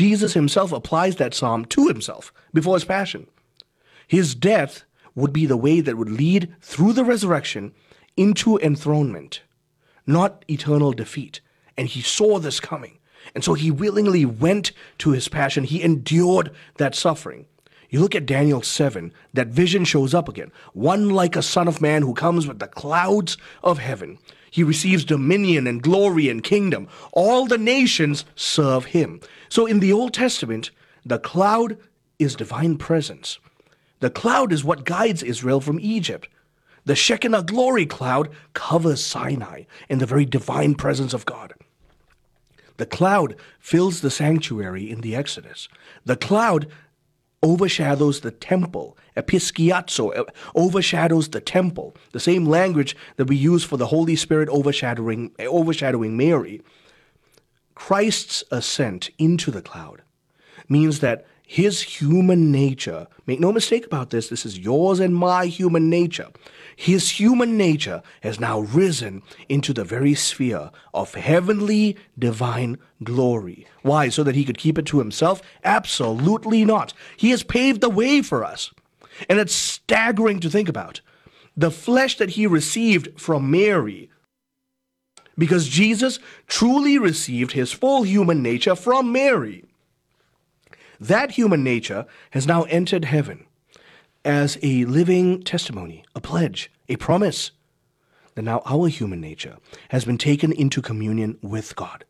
Jesus himself applies that psalm to himself before his passion. His death would be the way that would lead through the resurrection into enthronement, not eternal defeat. And he saw this coming. And so he willingly went to his passion. He endured that suffering. You look at Daniel 7, that vision shows up again. One like a son of man who comes with the clouds of heaven. He receives dominion and glory and kingdom. All the nations serve him. So in the Old Testament, the cloud is divine presence. The cloud is what guides Israel from Egypt. The Shekinah glory cloud covers Sinai in the very divine presence of God. The cloud fills the sanctuary in the Exodus. The cloud overshadows the temple. Episkiazo overshadows the temple. The same language that we use for the Holy Spirit overshadowing Mary. Christ's ascent into the cloud means that his human nature, make no mistake about this, this is yours and my human nature. His human nature has now risen into the very sphere of heavenly divine glory. Why? So that he could keep it to himself? Absolutely not. He has paved the way for us. And it's staggering to think about. The flesh that he received from Mary, because Jesus truly received his full human nature from Mary. That human nature has now entered heaven as a living testimony, a pledge, a promise that now our human nature has been taken into communion with God.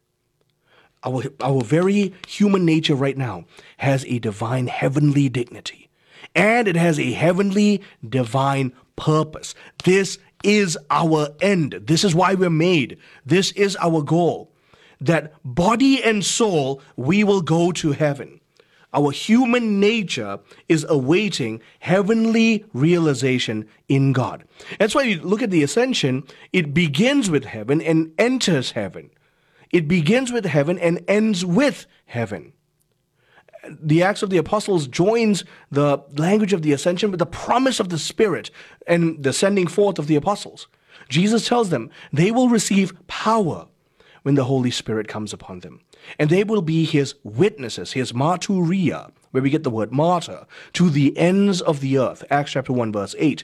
Our very human nature right now has a divine heavenly dignity, and it has a heavenly divine purpose. This is our end. This is why we're made. This is our goal, that body and soul, we will go to heaven. Our human nature is awaiting heavenly realization in God. That's why you look at the ascension, it begins with heaven and enters heaven. It begins with heaven and ends with heaven. The Acts of the Apostles joins the language of the ascension with the promise of the Spirit and the sending forth of the apostles. Jesus tells them they will receive power when the Holy Spirit comes upon them. And they will be his witnesses, his martyria, where we get the word martyr, to the ends of the earth. Acts chapter 1, verse 8.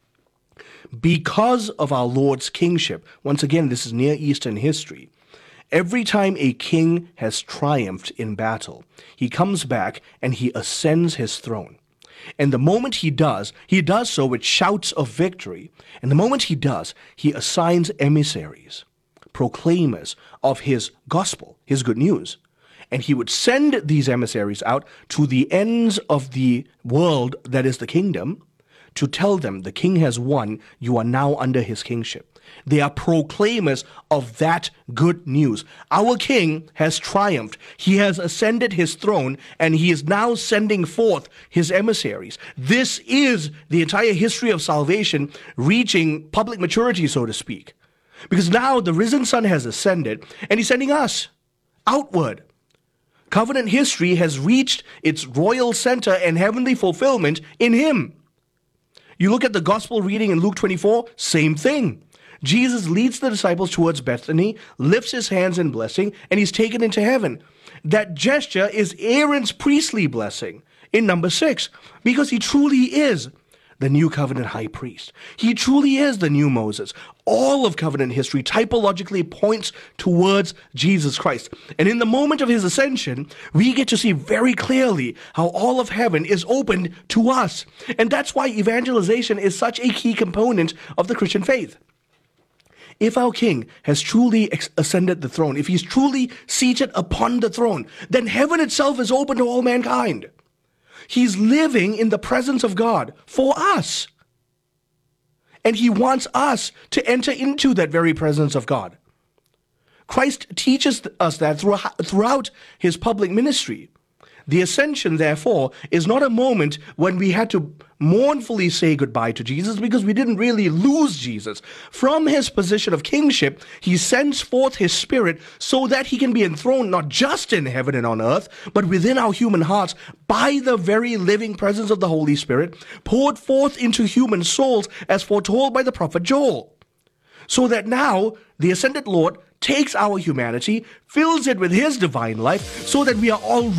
Because of our Lord's kingship, once again, this is Near Eastern history. Every time a king has triumphed in battle, he comes back and he ascends his throne. And the moment he does so with shouts of victory. And the moment he does, he assigns emissaries, proclaimers of his gospel, his good news. And he would send these emissaries out to the ends of the world, that is the kingdom, to tell them the king has won, you are now under his kingship. They are proclaimers of that good news. Our king has triumphed. He has ascended his throne, and he is now sending forth his emissaries. This is the entire history of salvation reaching public maturity, so to speak. Because now the risen Son has ascended, and he's sending us outward. Covenant history has reached its royal center and heavenly fulfillment in him. You look at the gospel reading in Luke 24, same thing. Jesus leads the disciples towards Bethany, lifts his hands in blessing, and he's taken into heaven. That gesture is Aaron's priestly blessing in number 6, because he truly is the new covenant high priest. He truly is the new Moses. All of covenant history typologically points towards Jesus Christ. And in the moment of his ascension, we get to see very clearly how all of heaven is opened to us. And that's why evangelization is such a key component of the Christian faith. If our king has truly ascended the throne, if he's truly seated upon the throne, then heaven itself is open to all mankind. He's living in the presence of God for us. And he wants us to enter into that very presence of God. Christ teaches us that throughout his public ministry. The ascension, therefore, is not a moment when we had to mournfully say goodbye to Jesus, because we didn't really lose Jesus. From his position of kingship, he sends forth his Spirit so that he can be enthroned not just in heaven and on earth, but within our human hearts by the very living presence of the Holy Spirit, poured forth into human souls as foretold by the prophet Joel. So that now the ascended Lord takes our humanity, fills it with his divine life, so that we are all